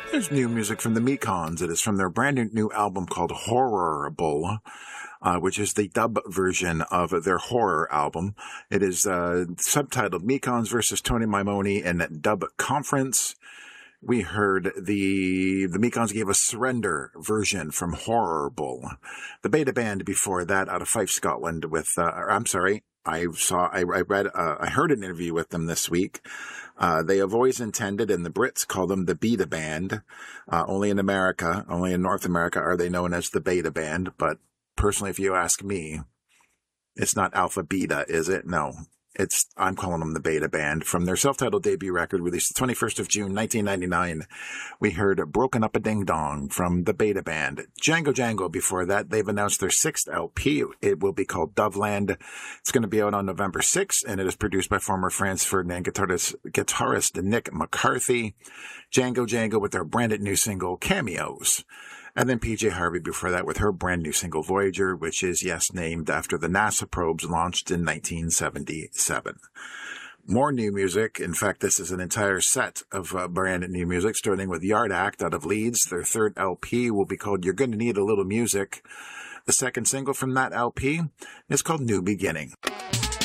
There's new music from the Mekons. It is from their brand new album called Horrible, which is the dub version of their horror album. It is subtitled Mekons versus Tony Maimone in Dub Conference. We heard the Mekons gave a Surrender version from Horrible. The Beta Band before that out of Fife, Scotland with, I heard an interview with them this week. They have always intended, and the Brits call them the Beta Band. Only in North America are they known as the Beta Band. But personally, if you ask me, it's not Alpha Beta, is it? No. I'm calling them the Beta Band. From their self-titled debut record released the 21st of June, 1999, we heard Broken Up a Ding Dong from the Beta Band. Django Django before that, they've announced their 6th LP. It will be called Doveland. It's going to be out on November 6th, and it is produced by former Franz Ferdinand guitarist Nick McCarthy. Django Django with their branded new single, Cameos. And then PJ Harvey before that with her brand new single, Voyager, which is, yes, named after the NASA probes launched in 1977. More new music. In fact, this is an entire set of brand new music, starting with Yard Act out of Leeds. Their 3rd LP will be called You're Gonna Need a Little Music. The 2nd single from that LP is called New Beginning.